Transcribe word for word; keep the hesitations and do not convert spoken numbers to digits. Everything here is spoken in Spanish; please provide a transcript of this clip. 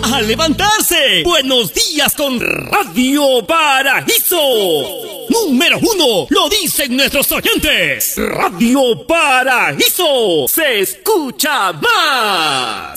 a levantarse. Buenos días con Radio Paraíso. Número uno, lo dicen nuestros oyentes. Radio Paraíso se escucha más.